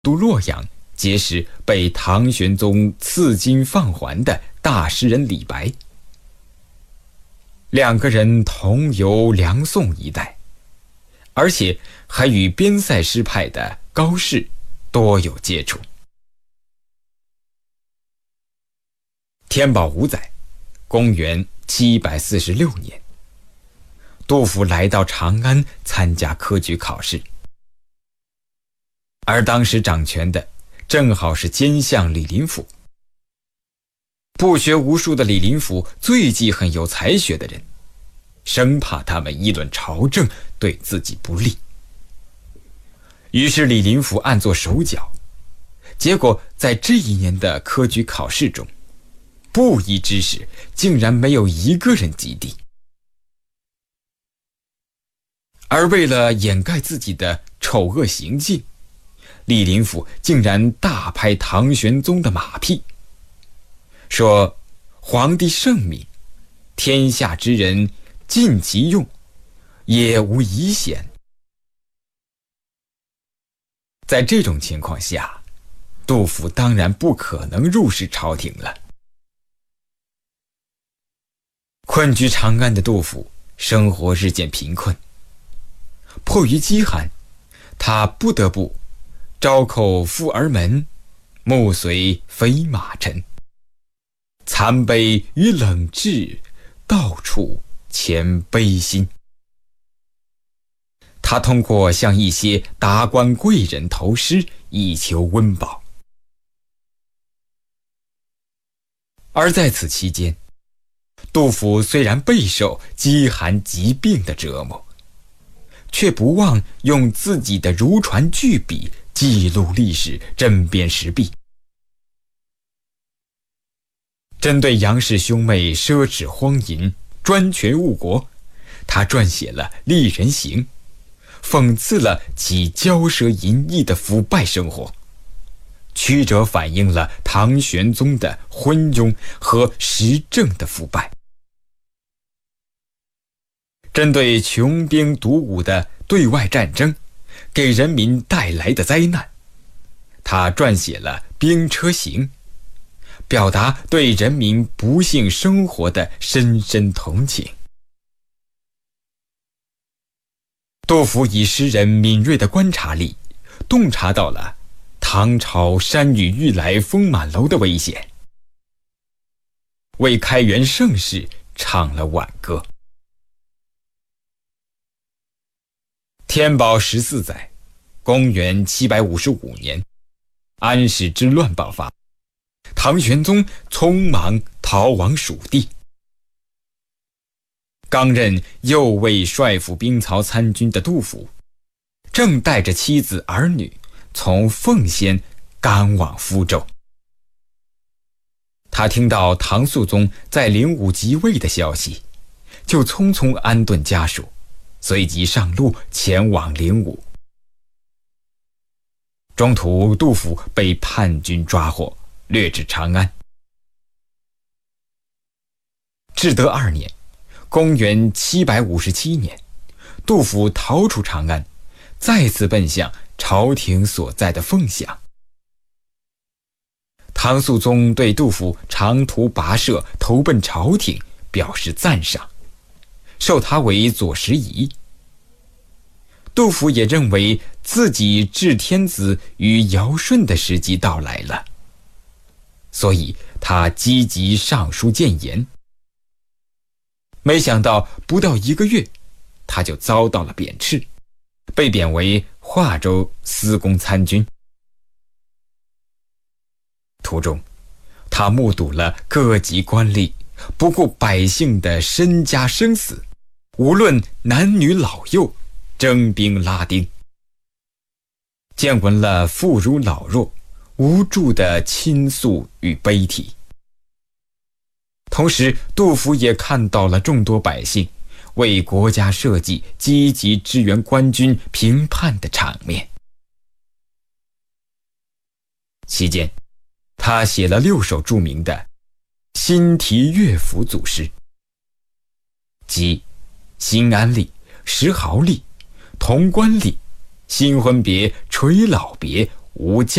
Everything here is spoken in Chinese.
都洛阳结识被唐玄宗赐金放还的大诗人李白。两个人同游梁宋一带，而且还与边塞诗派的高适多有接触。天宝5载，公元746年，杜甫来到长安参加科举考试，而当时掌权的正好是奸相李林甫。不学无术的李林甫最记恨有才学的人，生怕他们议论朝政对自己不利。于是李林甫暗做手脚，结果在这一年的科举考试中，布衣之士竟然没有一个人及第。而为了掩盖自己的丑恶行径，李林甫竟然大拍唐玄宗的马屁，说皇帝圣明，天下之人尽其用，也无遗贤。在这种情况下，杜甫当然不可能入仕朝廷了。困居长安的杜甫生活日渐贫困，迫于饥寒，他不得不朝叩富儿门，暮随飞马尘。残悲与冷炙，到处潜悲心。他通过向一些达官贵人投诗，以求温饱。而在此期间，杜甫虽然备受饥寒疾病的折磨，却不忘用自己的如椽巨笔记录历史，针砭时弊。针对杨氏兄妹奢侈荒淫、专权误国，他撰写了《丽人行》，讽刺了其骄奢淫逸的腐败生活，曲折反映了唐玄宗的昏庸和时政的腐败。针对穷兵黩武的对外战争给人民带来的灾难，他撰写了《兵车行》，表达对人民不幸生活的深深同情。杜甫以诗人敏锐的观察力，洞察到了唐朝山雨欲来风满楼的危险，为开元盛世唱了挽歌。天宝14载，公元755年，安史之乱爆发，唐玄宗匆忙逃往蜀地。刚任右卫帅府兵曹参军的杜甫，正带着妻子儿女从奉先赶往福州。他听到唐肃宗在灵武即位的消息，就匆匆安顿家属，随即上路前往灵武。中途杜甫被叛军抓获，掠至长安。至德2年，公元757年，杜甫逃出长安，再次奔向朝廷所在的凤翔。唐肃宗对杜甫长途跋涉投奔朝廷表示赞赏，授他为左拾遗。杜甫也认为自己治天子与尧舜的时机到来了，所以他积极上书谏言。没想到不到1个月，他就遭到了贬斥，被贬为华州司功参军。途中，他目睹了各级官吏不顾百姓的身家生死，无论男女老幼，征兵拉丁，见闻了妇孺老弱无助的倾诉与悲啼。同时，杜甫也看到了众多百姓为国家社稷积极支援官军平叛的场面。期间，他写了6首著名的新题乐府组诗，即新安吏、石壕吏、潼关吏、新婚别、垂老别、 无价。